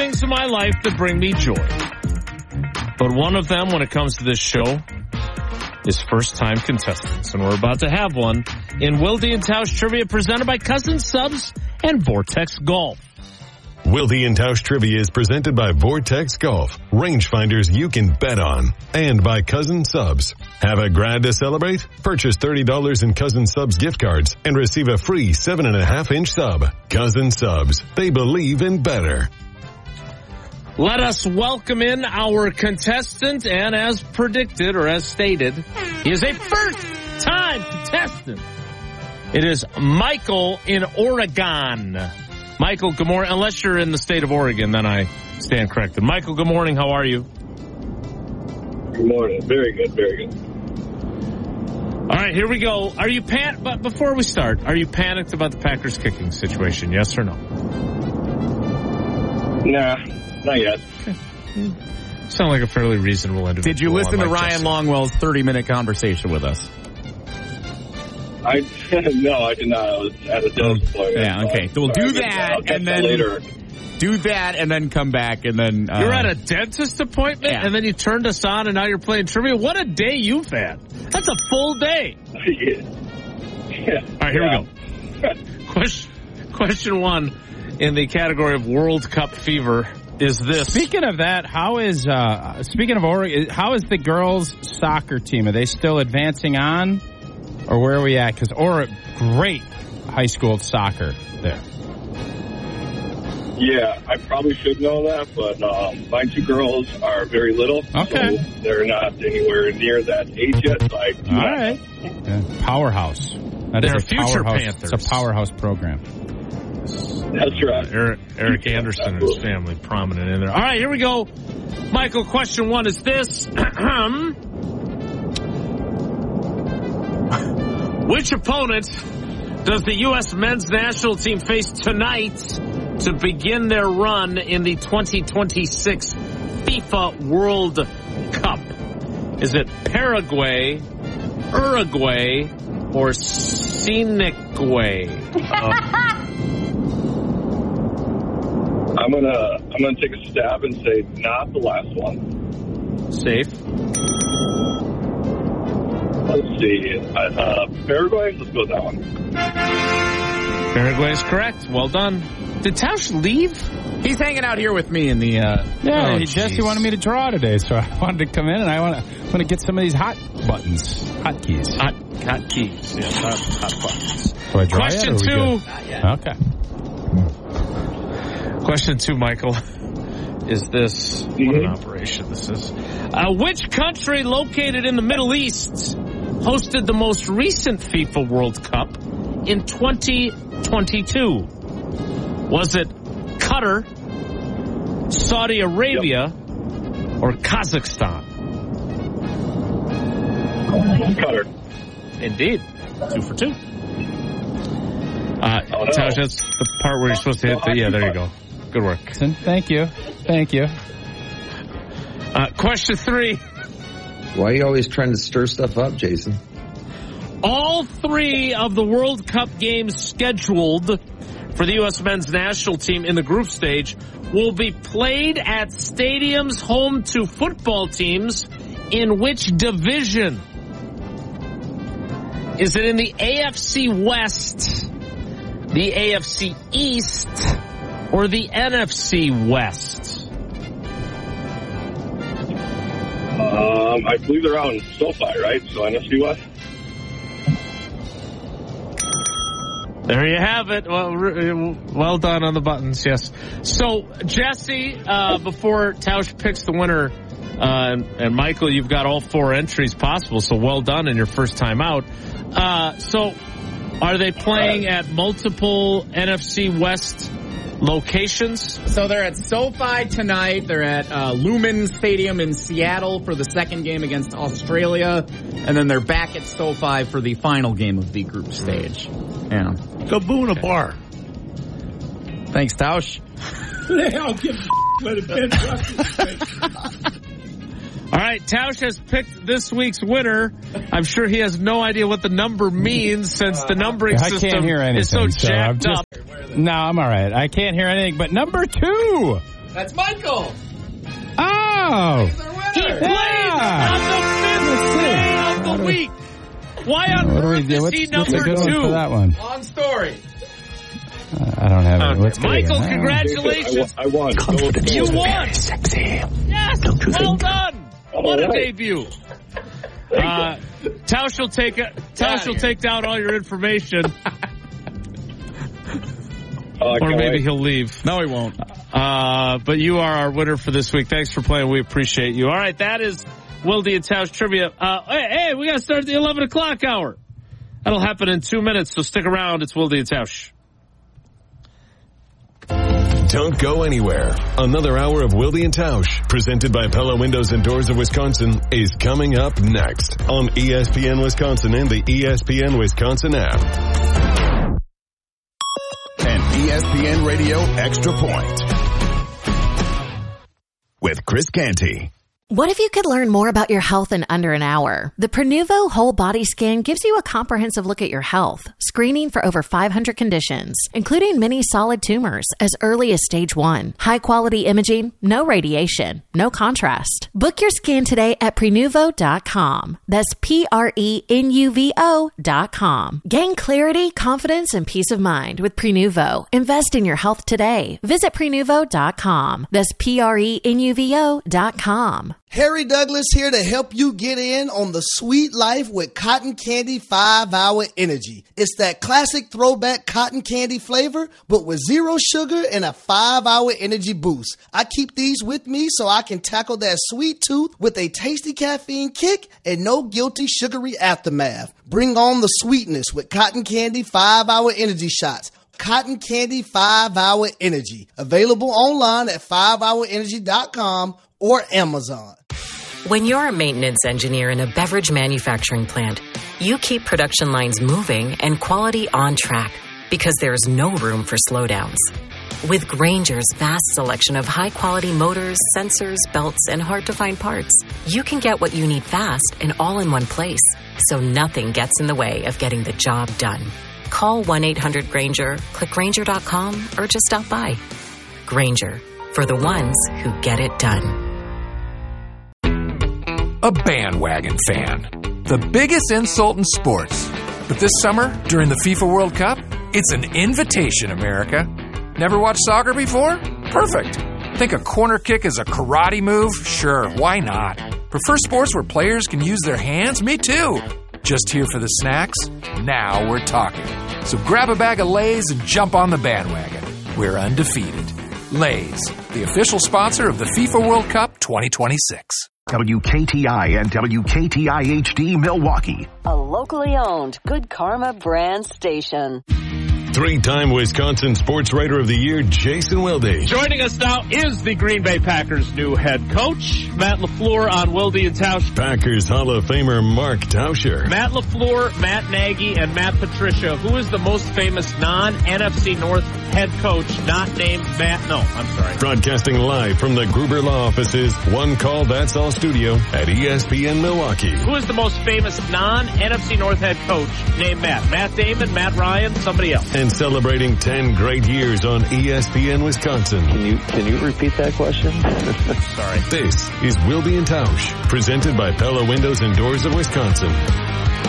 things in my life that bring me joy. But one of them, when it comes to this show, is first-time contestants. And we're about to have one in Wilde and Tausch Trivia presented by Cousin Subs and Vortex Golf. Wilde and Tausch Trivia is presented by Vortex Golf, rangefinders you can bet on, and by Cousin Subs. Have a grad to celebrate? Purchase $30 in Cousin Subs gift cards and receive a free 7.5-inch sub. Cousin Subs, they believe in better. Let us welcome in our contestant, and as predicted, or as stated, he is a first-time contestant. It is Michael in Oregon. Michael, good morning. Unless you're in the state of Oregon, then I stand corrected. Michael, good morning. How are you? Good morning. Very good, very good. All right, here we go. Are you but before we start, are you panicked about the Packers kicking situation? Yes or no? Nah. Not yet. Okay. Sound like a fairly reasonable individual. Did you listen to Ryan Longwell's 30-minute conversation with us? No, I did not. I was at a dentist appointment. Yeah, okay. So we'll do that and then later. Do that and then come back and then you're at a dentist appointment and then you turned us on and now you're playing trivia. What a day you've had. That's a full day. Yeah. All right, here we go. Question one in the category of World Cup fever. Is this? Speaking of that, speaking of Oregon, how is the girls' soccer team? Are they still advancing on, or where are we at? Because great high school soccer there. Yeah, I probably should know that, but my two girls are very little, okay. So they're not anywhere near that age yet. So I do all right, powerhouse. They're future Panthers. It's a powerhouse program. That's right. Eric Anderson and his family prominent in there. All right, here we go. Michael, question one is this. Which opponent does the U.S. men's national team face tonight to begin their run in the 2026 FIFA World Cup? Is it Paraguay, Uruguay, or Senegal? I'm gonna take a stab and say not the last one. Safe. Let's see. Paraguay? Let's go with that one. Paraguay is correct. Well done. Did Tausch leave? He's hanging out here with me in the... Jesse wanted me to draw today, so I wanted to come in and I want to get some of these hot buttons. Hot keys. Hot keys. Yes, hot buttons. Do I draw Question two. Okay. Question two, Michael, is this, what an operation this is. Which country located in the Middle East hosted the most recent FIFA World Cup in 2022? Was it Qatar, Saudi Arabia, or Kazakhstan? Qatar. Indeed. 2 for 2. Tausch, that's the part where you're supposed to hit the... Yeah, there you go. Good work. Thank you. Question three. Why are you always trying to stir stuff up, Jason? All three of the World Cup games scheduled for the U.S. men's national team in the group stage will be played at stadiums home to football teams in which division? Is it in the AFC West, the AFC East, or the NFC West? I believe they're out in SoFi, right? So NFC West. There you have it. Well done on the buttons, yes. So, Jesse, before Tausch picks the winner, and Michael, you've got all 4 entries possible, so well done in your first time out. So, are they playing at multiple NFC West locations? So they're at SoFi tonight. They're at Lumen Stadium in Seattle for the second game against Australia. And then they're back at SoFi for the final game of the group stage. Yeah. Go boo in a bar. Thanks, Tausch. All right, Tausch has picked this week's winner. I'm sure he has no idea what the number means since the numbering system can't hear anything, is so jacked up. No, I'm all right. I can't hear anything. But number 2, That's Michael. Oh. He's our winner. He plays on the 5th day of the week. Why on earth is he number What's a good 2? one for that one? Long story. I don't have it. What's Michael, good? congratulations. I won. You won. Sexy. Yes, well done. What a right. debut. Tausch will take down all your information, or maybe he'll leave. No, he won't. But you are our winner for this week. Thanks for playing. We appreciate you. All right, that is Wilde and Tausch trivia. Hey, we got to start at the 11 o'clock hour. That'll happen in 2 minutes, so stick around. It's Wilde and Tausch. Don't go anywhere. Another hour of Wilde and Tausch, presented by Pella Windows and Doors of Wisconsin, is coming up next on ESPN Wisconsin and the ESPN Wisconsin app. An ESPN Radio Extra Point with Chris Canty. What if you could learn more about your health in under an hour? The Prenuvo Whole Body Scan gives you a comprehensive look at your health, screening for over 500 conditions, including many solid tumors as early as stage 1. High-quality imaging, no radiation, no contrast. Book your scan today at Prenuvo.com. That's Prenuvo.com. Gain clarity, confidence, and peace of mind with Prenuvo. Invest in your health today. Visit Prenuvo.com. That's Prenuvo.com. Harry Douglas here to help you get in on the sweet life with Cotton Candy 5-Hour Energy. It's that classic throwback cotton candy flavor, but with 0 sugar and a 5-hour energy boost. I keep these with me so I can tackle that sweet tooth with a tasty caffeine kick and no guilty sugary aftermath. Bring on the sweetness with Cotton Candy 5-Hour Energy Shots. Cotton Candy 5-Hour Energy. Available online at 5hourenergy.com or Amazon. When you're a maintenance engineer in a beverage manufacturing plant, you keep production lines moving and quality on track because there's no room for slowdowns. With Grainger's vast selection of high-quality motors, sensors, belts, and hard-to-find parts, you can get what you need fast and all in one place, so nothing gets in the way of getting the job done. Call 1-800-GRAINGER, click Grainger.com, or just stop by. Grainger, for the ones who get it done. A bandwagon fan. The biggest insult in sports. But this summer, during the FIFA World Cup, it's an invitation, America. Never watched soccer before? Perfect. Think a corner kick is a karate move? Sure, why not? Prefer sports where players can use their hands? Me too. Just here for the snacks? Now we're talking. So grab a bag of Lay's and jump on the bandwagon. We're undefeated. Lay's, the official sponsor of the FIFA World Cup 2026. WKTI and WKTI HD Milwaukee. A locally owned Good Karma brand station. 3-time Wisconsin Sports Writer of the Year, Jason Wilde. Joining us now is the Green Bay Packers' new head coach, Matt LaFleur, on Wilde and Tausch. Packers Hall of Famer Mark Tauscher. Matt LaFleur, Matt Nagy, and Matt Patricia. Who is the most famous non-NFC North head coach not named Matt? No, I'm sorry. Broadcasting live from the Gruber Law Offices, One Call That's All studio at ESPN Milwaukee. Who is the most famous non-NFC North head coach named Matt? Matt Damon, Matt Ryan, somebody else. And celebrating 10 great years on ESPN Wisconsin. Can you repeat that question? Sorry. This is Wilde and Tausch, presented by Pella Windows and Doors of Wisconsin.